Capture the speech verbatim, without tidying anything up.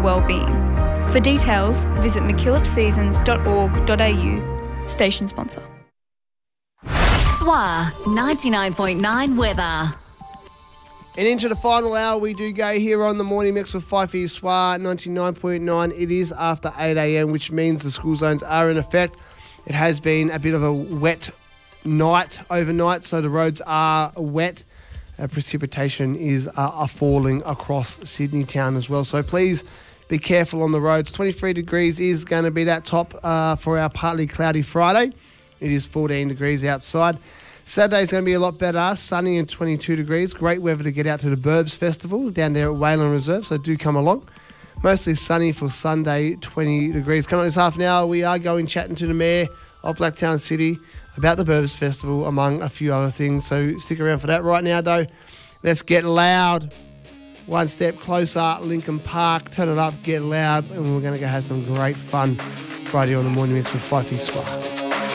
and wellbeing. For details, visit mckillop seasons dot org dot a u. Station sponsor. S W A ninety-nine point nine weather. And into the final hour we do go here on the Morning Mix with Five S W A ninety-nine point nine. It is after eight a.m, which means the school zones are in effect. It has been a bit of a wet night overnight, so the roads are wet. Uh, precipitation is uh, are falling across Sydney town as well. So please be careful on the roads. twenty-three degrees is going to be that top uh, for our partly cloudy Friday. It is fourteen degrees outside. Saturday's going to be a lot better, sunny and twenty-two degrees. Great weather to get out to the Burbs Festival down there at Wayland Reserve, so do come along. Mostly sunny for Sunday, twenty degrees. Coming up this half an hour, we are going chatting to the Mayor of Blacktown City about the Burbs Festival, among a few other things. So stick around for that. Right now, though, let's get loud. One step closer, Lincoln Park. Turn it up, get loud, and we're going to go have some great fun right here on the Morning Mix with Five S W A.